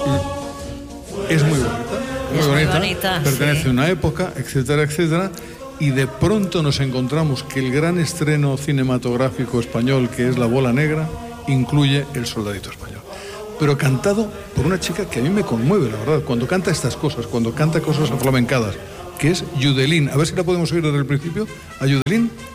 es muy bonita, pertenece a una época, etcétera, etcétera, y de pronto nos encontramos que el gran estreno cinematográfico español, que es La Bola Negra, incluye El Soldadito Español. Pero cantado por una chica que a mí me conmueve, la verdad, cuando canta estas cosas, cuando canta cosas aflamencadas, que es Yudelín. A ver si la podemos oír desde el principio. A Yudelín.